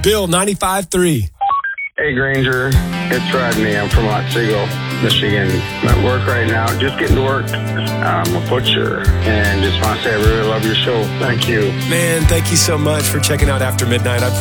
Bill, 95.3. Hey, Granger. It's Rodney. I'm from Otsego, Michigan. I'm at work right now. Just getting to work. I'm a butcher. And just want to say I really love your show. Thank you. Man, thank you so much for checking out After Midnight.